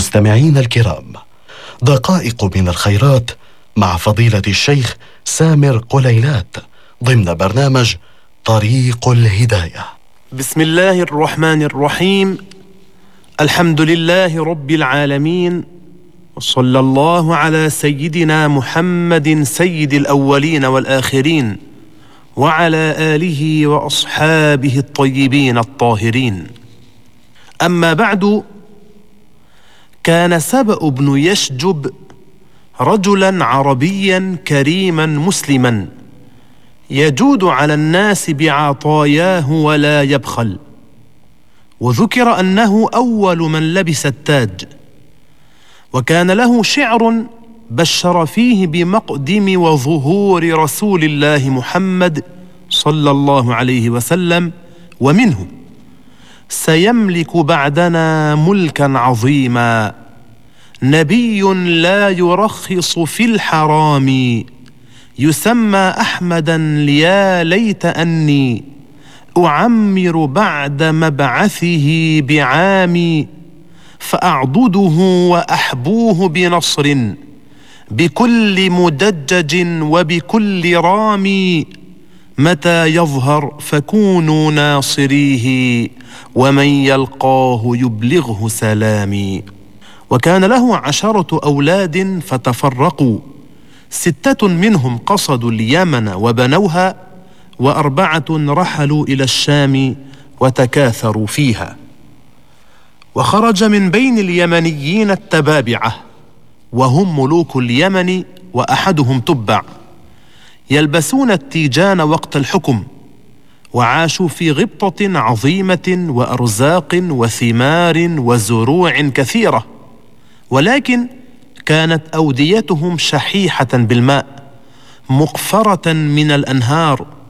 مستمعين الكرام، دقائق من الخيرات مع فضيلة الشيخ سامر قليلات ضمن برنامج طريق الهداية. بسم الله الرحمن الرحيم. الحمد لله رب العالمين، وصلى الله على سيدنا محمد سيد الأولين والآخرين وعلى آله وأصحابه الطيبين الطاهرين. أما بعد، كان سبأ بن يشجب رجلا عربيا كريما مسلما يجود على الناس بعطاياه ولا يبخل، وذكر أنه أول من لبس التاج، وكان له شعر بشر فيه بمقدم وظهور رسول الله محمد صلى الله عليه وسلم، ومنه: سيملك بعدنا ملكا عظيما، نبي لا يرخص في الحرام، يسمى أحمدا يا ليت أني أعمر بعد مبعثه بعامي، فأعضده وأحبوه بنصر بكل مدجج وبكل رامي، متى يظهر فكونوا ناصريه، ومن يلقاه يبلغه سلامي. وكان له 10 أولاد فتفرقوا، 6 منهم قصدوا اليمن وبنوها، و4 رحلوا إلى الشام وتكاثروا فيها. وخرج من بين اليمنيين التبابعة، وهم ملوك اليمن وأحدهم تبع، يلبسون التيجان وقت الحكم، وعاشوا في غبطة عظيمة وأرزاق وثمار وزروع كثيرة، ولكن كانت أوديتهم شحيحة بالماء، مقفرة من الأنهار،